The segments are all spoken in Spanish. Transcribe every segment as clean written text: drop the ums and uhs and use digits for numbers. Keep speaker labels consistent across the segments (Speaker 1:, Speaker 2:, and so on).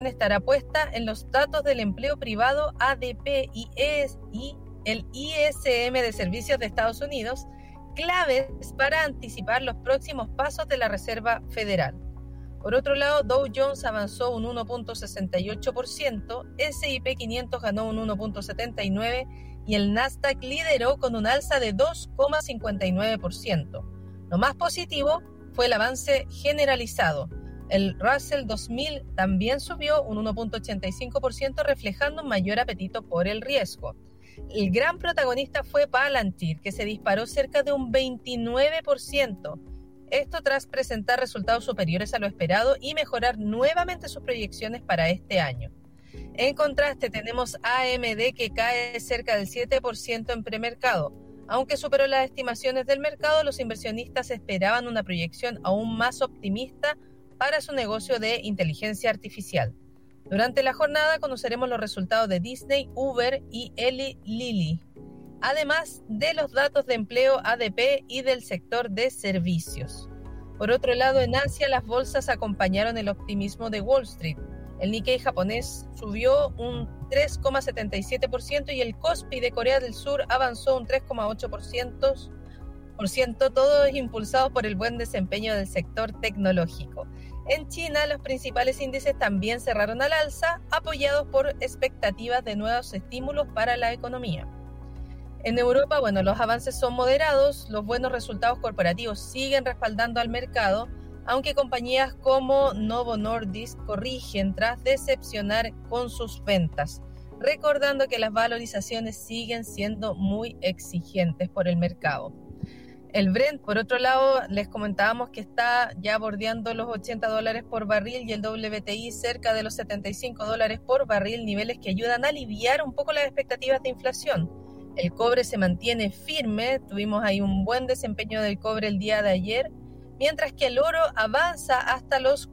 Speaker 1: estará puesta en los datos del empleo privado ADP y el ISM de Servicios de Estados Unidos, claves para anticipar los próximos pasos de la Reserva Federal. Por otro lado, Dow Jones avanzó un 1.68%, S&P 500 ganó un 1.79% y el Nasdaq lideró con un alza de 2.59%. Lo más positivo fue el avance generalizado. El Russell 2000 también subió un 1.85%, reflejando un mayor apetito por el riesgo. El gran protagonista fue Palantir, que se disparó cerca de un 29%. Esto tras presentar resultados superiores a lo esperado y mejorar nuevamente sus proyecciones para este año. En contraste, tenemos AMD, que cae cerca del 7% en premercado. Aunque superó las estimaciones del mercado, los inversionistas esperaban una proyección aún más optimista para su negocio de inteligencia artificial. Durante la jornada conoceremos los resultados de Disney, Uber y Eli Lilly, además de los datos de empleo ADP y del sector de servicios. Por otro lado, en Asia las bolsas acompañaron el optimismo de Wall Street. El Nikkei japonés subió un 3,77% y el Kospi de Corea del Sur avanzó un 3,8%, todos impulsados por el buen desempeño del sector tecnológico. En China, los principales índices también cerraron al alza, apoyados por expectativas de nuevos estímulos para la economía. En Europa, los avances son moderados, los buenos resultados corporativos siguen respaldando al mercado, aunque compañías como Novo Nordisk corrigen tras decepcionar con sus ventas, recordando que las valorizaciones siguen siendo muy exigentes por el mercado. El Brent, por otro lado, les comentábamos que está ya bordeando los $80 por barril y el WTI cerca de los $75 por barril, niveles que ayudan a aliviar un poco las expectativas de inflación. El cobre se mantiene firme, tuvimos ahí un buen desempeño del cobre el día de ayer, mientras que el oro avanza hasta los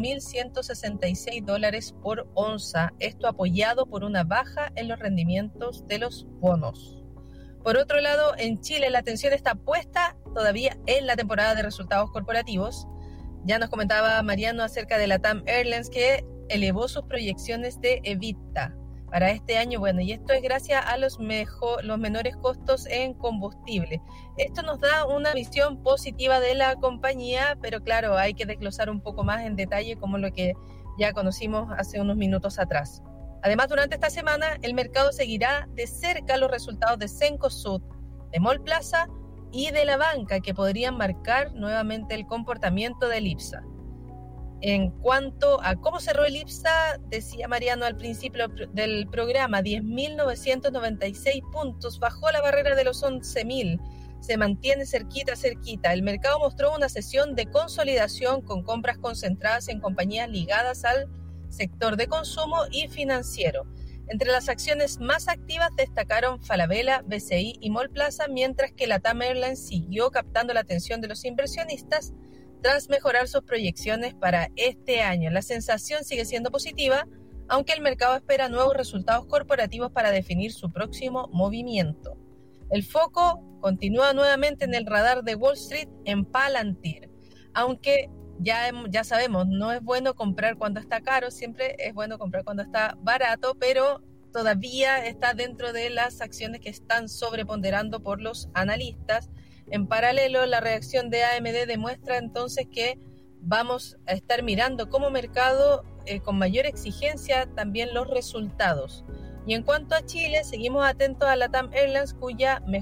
Speaker 1: $4.166 por onza, esto apoyado por una baja en los rendimientos de los bonos. Por otro lado, en Chile la atención está puesta todavía en la temporada de resultados corporativos. Ya nos comentaba Mariano acerca de la LATAM Airlines, que elevó sus proyecciones de EBITDA para este año. Y esto es gracias a los menores costos en combustible. Esto nos da una visión positiva de la compañía, pero claro, hay que desglosar un poco más en detalle como lo que ya conocimos hace unos minutos atrás. Además, durante esta semana, el mercado seguirá de cerca los resultados de Cencosud, de Mallplaza y de la banca, que podrían marcar nuevamente el comportamiento del IPSA. En cuanto a cómo cerró el IPSA, decía Mariano al principio del programa, 10.996 puntos, bajó la barrera de los 11.000, se mantiene cerquita. El mercado mostró una sesión de consolidación con compras concentradas en compañías ligadas al sector de consumo y financiero. Entre las acciones más activas destacaron Falabella, BCI y Mallplaza, mientras que LATAM Airlines siguió captando la atención de los inversionistas tras mejorar sus proyecciones para este año. La sensación sigue siendo positiva, aunque el mercado espera nuevos resultados corporativos para definir su próximo movimiento. El foco continúa nuevamente en el radar de Wall Street en Palantir, aunque ya sabemos, no es bueno comprar cuando está caro, siempre es bueno comprar cuando está barato, pero todavía está dentro de las acciones que están sobreponderando por los analistas. En paralelo, la reacción de AMD demuestra entonces que vamos a estar mirando como mercado con mayor exigencia también los resultados. Y en cuanto a Chile, seguimos atentos a LATAM Airlines, cuya